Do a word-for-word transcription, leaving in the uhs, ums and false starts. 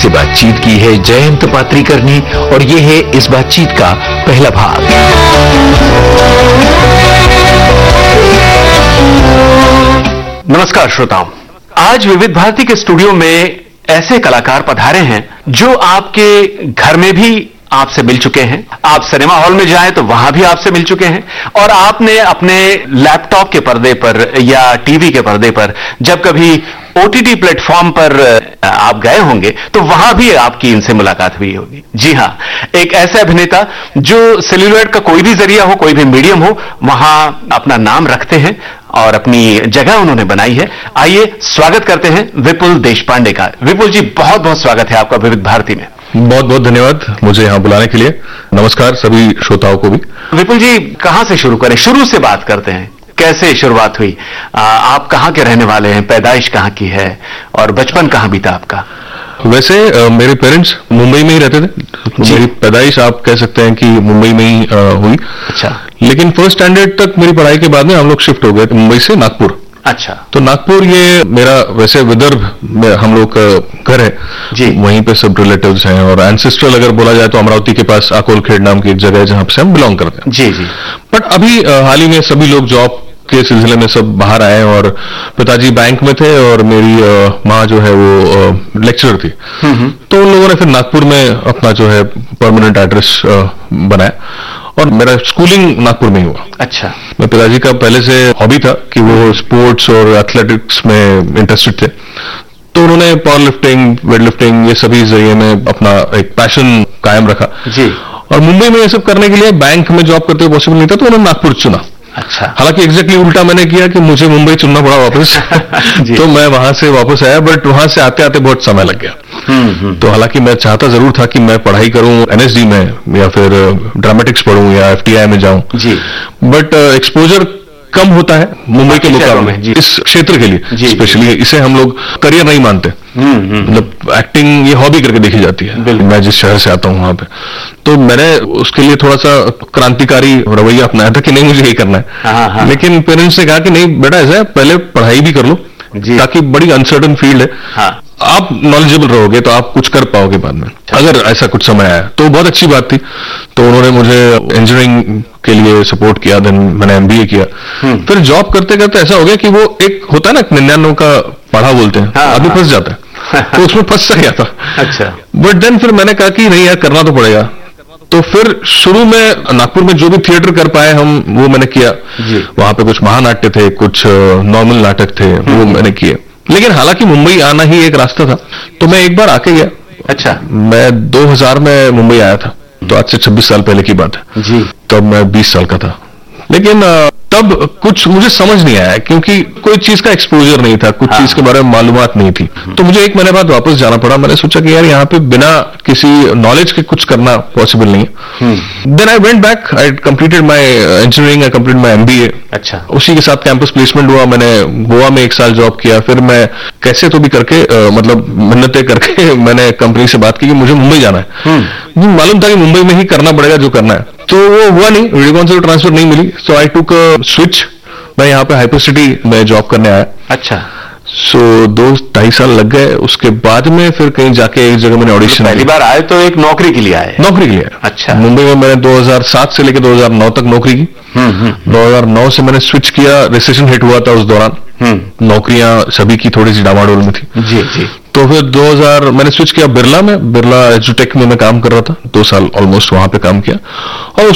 से बातचीत की है जयंत पात्रीकर ने और ये है इस बातचीत का पहला भाग। नमस्कार श्रोताओं, आज विविध भारती के स्टूडियो में ऐसे कलाकार पधारे हैं जो आपके घर में भी आपसे मिल चुके हैं, आप सिनेमा हॉल में जाएं तो वहां भी आपसे मिल चुके हैं, और आपने अपने लैपटॉप के पर्दे पर या टीवी के पर्दे पर जब कभी ओटीटी प्लेटफॉर्म पर आप गए होंगे तो वहां भी आपकी इनसे मुलाकात हुई होगी। जी हां, एक ऐसे अभिनेता जो सेल्यूलॉइड का कोई भी जरिया हो, कोई भी मीडियम हो, वहां अपना नाम रखते हैं और अपनी जगह उन्होंने बनाई है। आइए स्वागत करते हैं विपुल देशपांडे का। विपुल जी, बहुत बहुत स्वागत है आपका विविध भारती में। बहुत बहुत धन्यवाद मुझे यहां बुलाने के लिए। नमस्कार सभी श्रोताओं को भी। विपुल जी, कहां से शुरू करें? शुरू से बात करते हैं, कैसे शुरुआत हुई? आ, आप कहां के रहने वाले हैं? पैदाइश कहां की है और बचपन कहां बीता आपका? वैसे आ, मेरे पेरेंट्स मुंबई में ही रहते थे। मेरी पैदाइश आप कह सकते हैं कि मुंबई में ही आ, हुई। अच्छा। लेकिन फर्स्ट स्टैंडर्ड तक मेरी पढ़ाई के बाद में हम लोग शिफ्ट हो गए मुंबई से नागपुर। अच्छा। तो नागपुर ये मेरा वैसे विदर्भ में हम लोग का घर है जी। वहीं पे सब रिलेटिव्स हैं, और एंसेस्ट्रल अगर बोला जाए तो अमरावती के पास आकोलखेड़ नाम की एक जगह है जहां से हम बिलोंग करते हैं। जी जी। बट अभी आ, हाल ही में सभी लोग जॉब के सिलसिले में सब बाहर आए, और पिताजी बैंक में थे और मेरी माँ जो है वो लेक्चरर थी। तो उन लोगों ने फिर नागपुर में अपना जो है परमानेंट एड्रेस बनाया, और मेरा स्कूलिंग नागपुर में ही हुआ। अच्छा। मेरे पिताजी का पहले से हॉबी था कि वो स्पोर्ट्स और एथलेटिक्स में इंटरेस्टेड थे, तो उन्होंने पावर लिफ्टिंग, वेट लिफ्टिंग, ये सभी जरिए में अपना एक पैशन कायम रखा। जी। और मुंबई में ये सब करने के लिए बैंक में जॉब करते हुए पॉसिबल नहीं था, तो उन्होंने नागपुर चुना। अच्छा। हालांकि एग्जैक्टली उल्टा मैंने किया कि मुझे मुंबई चुनना पड़ा वापस। तो मैं वहां से वापस आया, बट वहां से आते आते बहुत समय लग गया। तो हालांकि मैं चाहता जरूर था कि मैं पढ़ाई करूं एनएसडी में या फिर ड्रामेटिक्स पढ़ूं या एफटीआई में जाऊं, बट एक्सपोजर कम होता है मुंबई के मुकाबले इस क्षेत्र के लिए, स्पेशली इसे हम लोग करियर नहीं मानते। मतलब एक्टिंग ये हॉबी करके देखी जाती है। मैं जिस शहर से आता हूँ वहां पे, तो मैंने उसके लिए थोड़ा सा क्रांतिकारी रवैया अपनाया था कि नहीं मुझे यही करना है। हाँ, हाँ। लेकिन पेरेंट्स ने कहा कि नहीं बेटा, ऐसा है पहले पढ़ाई भी कर लो, ताकि बड़ी अनसर्टन फील्ड है। हाँ। आप नॉलेजेबल रहोगे तो आप कुछ कर पाओगे बाद में, अगर ऐसा कुछ समय आया तो बहुत अच्छी बात थी। तो उन्होंने मुझे इंजीनियरिंग के लिए सपोर्ट किया, देन मैंने एमबीए किया। फिर जॉब करते करते ऐसा हो गया कि वो एक होता है ना निन्यानवे का पढ़ा बोलते हैं, हाँ, आदमी फंस जाता है। तो उसमें फंस सा गया था। अच्छा। बट देन फिर मैंने कहा कि नहीं यार, करना तो पड़ेगा। तो फिर शुरू में नागपुर में जो भी थिएटर कर पाए हम, वो मैंने किया। वहां पे कुछ महानाट्य थे, कुछ नॉर्मल नाटक थे, वो मैंने किए। लेकिन हालांकि मुंबई आना ही एक रास्ता था, तो मैं एक बार आके गया। अच्छा। मैं दो हज़ार में मुंबई आया था, तो आज से छब्बीस साल पहले की बात है जी। तब मैं बीस साल का था। लेकिन तब कुछ मुझे समझ नहीं आया, क्योंकि कोई चीज का एक्सपोजर नहीं था, कुछ हाँ। चीज के बारे में मालूमात नहीं थी। तो मुझे एक महीने बाद वापस जाना पड़ा। मैंने सोचा कि यार यहाँ पे बिना किसी नॉलेज के कुछ करना पॉसिबल नहीं है। Then I went back, I completed my engineering, I completed my MBA. अच्छा। उसी के साथ कैंपस प्लेसमेंट हुआ, मैंने गोवा में एक साल जॉब किया। फिर मैं कैसे तो भी करके आ, मतलब मिन्नतें करके मैंने कंपनी से बात की कि मुझे मुंबई जाना है। मालूम था कि मुंबई में ही करना पड़ेगा जो करना है, तो वो हुआ नहीं, वीडियोकॉन से ट्रांसफर नहीं मिली। सो आई टुक अ स्विच, मैं यहाँ पे हाइपर सिटी में जॉब करने आया। अच्छा। सो so, दो ढाई साल लग गए। उसके बाद में फिर कहीं जाके एक जगह मैंने ऑडिशन, पहली बार आए तो एक नौकरी के लिए आए? नौकरी के लिए। अच्छा। मुंबई में मैंने दो हज़ार सात से लेकर दो हज़ार नौ तक नौकरी की। दो हज़ार नौ से मैंने स्विच किया, रिसेशन हिट हुआ था उस दौरान, नौकरियां सभी की थोड़ी सी डामाडोल में थी। जी जी। तो फिर दो हज़ार मैंने स्विच किया बिरला में, बिरला एजुटेक में मैं काम कर रहा था, दो साल ऑलमोस्ट वहां पे काम किया। और